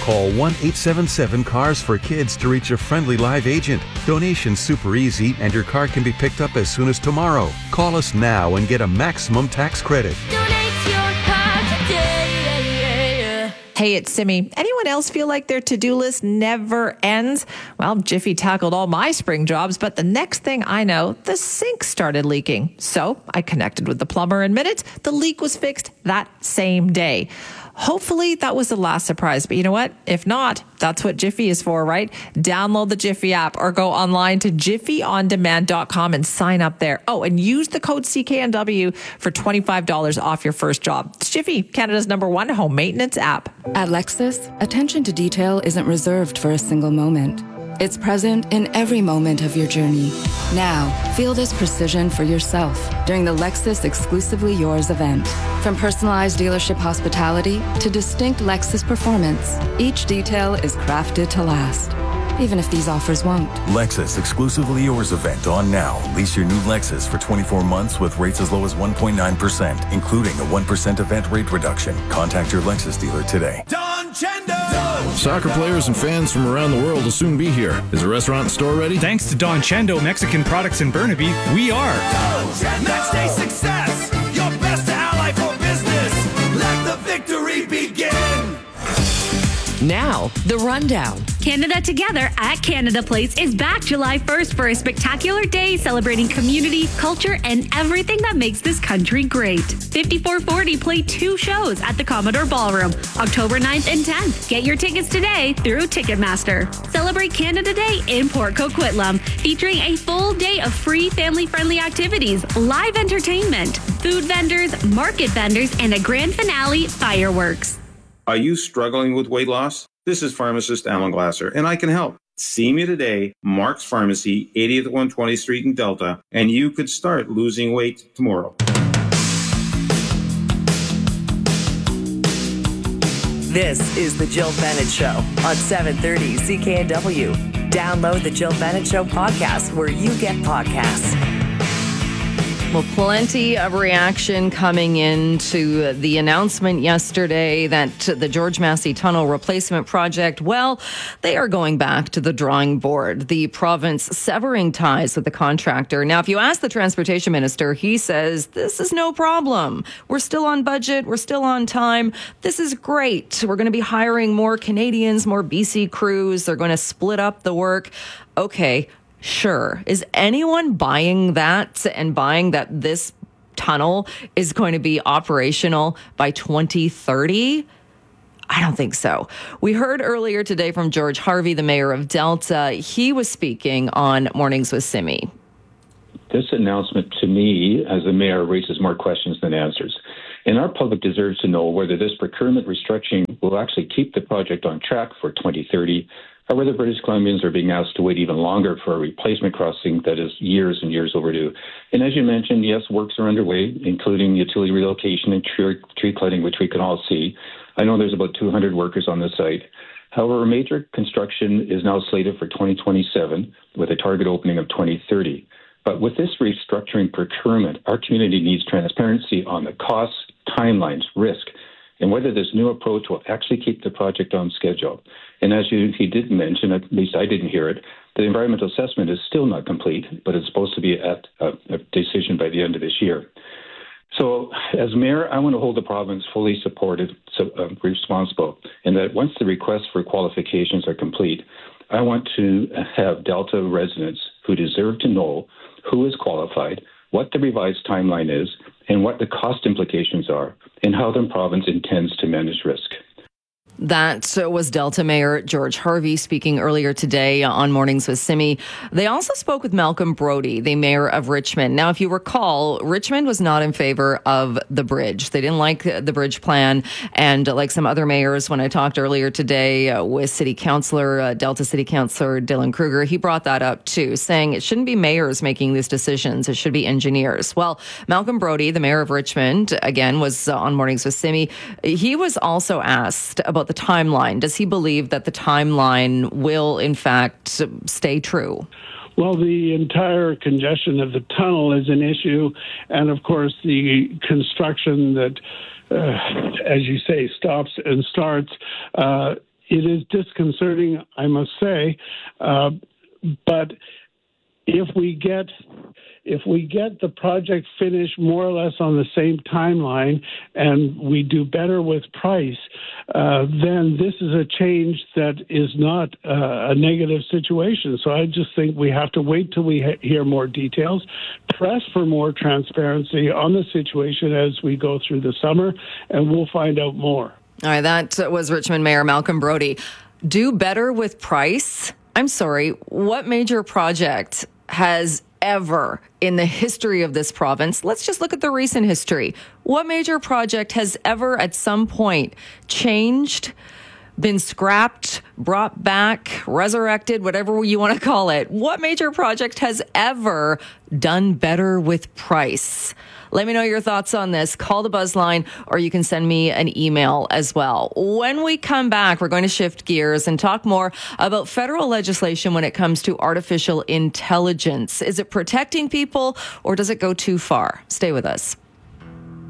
Call 1-877-CARS for Kids to reach a friendly live agent. Donation's super easy and your car can be picked up as soon as tomorrow. Call us now and get a maximum tax credit. Donate your car today. Hey, it's Simi. Anyone else feel like their to-do list never ends? Well, Jiffy tackled all my spring jobs, but the next thing I know, the sink started leaking. So I connected with the plumber in minutes. The leak was fixed that same day. Hopefully that was the last surprise, but you know what? If not, that's what Jiffy is for, right? Download the Jiffy app or go online to jiffyondemand.com and sign up there. Oh, and use the code CKNW for $25 off your first job. It's Jiffy, Canada's #1 home maintenance app. At Lexus, attention to detail isn't reserved for a single moment. It's present in every moment of your journey. Now, feel this precision for yourself during the Lexus Exclusively Yours event. From personalized dealership hospitality to distinct Lexus performance, each detail is crafted to last, even if these offers won't. Lexus Exclusively Yours event on now. Lease your new Lexus for 24 months with rates as low as 1.9%, including a 1% event rate reduction. Contact your Lexus dealer today. Don Chendo! Soccer players and fans from around the world will soon be here. Is the restaurant and store ready? Thanks to Don Chendo Mexican Products in Burnaby, we are. Match day success! Your best ally for business! Let the victory begin! Now, the rundown. Canada Together at Canada Place is back July 1st for a spectacular day celebrating community, culture, and everything that makes this country great. 5440 play 2 shows at the Commodore Ballroom, October 9th and 10th. Get your tickets today through Ticketmaster. Celebrate Canada Day in Port Coquitlam, featuring a full day of free family-friendly activities, live entertainment, food vendors, market vendors, and a grand finale fireworks. Are you struggling with weight loss? This is pharmacist Alan Glasser, and I can help. See me today, Mark's Pharmacy, 80th 120th Street in Delta, and you could start losing weight tomorrow. This is The Jill Bennett Show on 730 CKNW. Download The Jill Bennett Show podcast where you get podcasts. Well, plenty of reaction coming into the announcement yesterday that the George Massey Tunnel replacement project, well, they are going back to the drawing board. The province severing ties with the contractor. Now, if you ask the transportation minister, he says, this is no problem. We're still on budget. We're still on time. This is great. We're going to be hiring more Canadians, more BC crews. They're going to split up the work. Okay. Sure. Is anyone buying that and buying that this tunnel is going to be operational by 2030? I don't think so. We heard earlier today from George Harvey, the mayor of Delta. He was speaking on Mornings with Simi. This announcement to me as a mayor raises more questions than answers. And our public deserves to know whether this procurement restructuring will actually keep the project on track for 2030 or whether British Columbians are being asked to wait even longer for a replacement crossing that is years and years overdue. And as you mentioned, yes, works are underway, including utility relocation and tree cutting, which we can all see. I know there's about 200 workers on the site. However, major construction is now slated for 2027 with a target opening of 2030. But with this restructuring procurement, our community needs transparency on the costs, timelines, risk, and whether this new approach will actually keep the project on schedule. And as he did mention, at least I didn't hear it, the environmental assessment is still not complete, but it's supposed to be at a decision by the end of this year. So as mayor, I want to hold the province fully supported, responsible, and that once the requests for qualifications are complete, I want to have Delta residents who deserve to know who is qualified, what the revised timeline is, and what the cost implications are, and how the province intends to manage risk. That was Delta Mayor George Harvey speaking earlier today on Mornings with Simi. They also spoke with Malcolm Brody, the mayor of Richmond. Now, if you recall, Richmond was not in favor of the bridge. They didn't like the bridge plan. And like some other mayors, when I talked earlier today with City Councillor, Delta City Councillor Dylan Kruger, he brought that up too, saying it shouldn't be mayors making these decisions. It should be engineers. Well, Malcolm Brody, the mayor of Richmond, again, was on Mornings with Simi. He was also asked about the timeline. Does he believe that the timeline will, in fact, stay true? Well, the entire congestion of the tunnel is an issue. And, of course, the construction that, as you say, stops and starts it is disconcerting, I must say. But if we get the project finished more or less on the same timeline and we do better with price, then this is a change that is not a negative situation. So I just think we have to wait till we hear more details, press for more transparency on the situation as we go through the summer, and we'll find out more. All right, that was Richmond Mayor Malcolm Brody. Do better with price? I'm sorry, what major project has ever in the history of this province, let's just look at the recent history, what major project has ever at some point changed, been scrapped, brought back, resurrected, whatever you want to call it? What major project has ever done better with price? Let me know your thoughts on this. Call the Buzz line, or you can send me an email as well. When we come back, we're going to shift gears and talk more about federal legislation when it comes to artificial intelligence. Is it protecting people, or does it go too far? Stay with us.